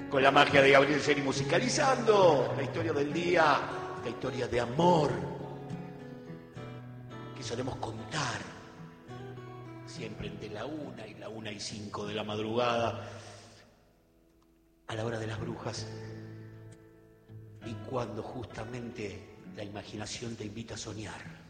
con la magia de Gabriel Seri musicalizando la historia del día, la historia de amor que solemos contar siempre entre la 1 y la 1:05 de la madrugada, a la hora de las brujas, y cuando justamente la imaginación te invita a soñar.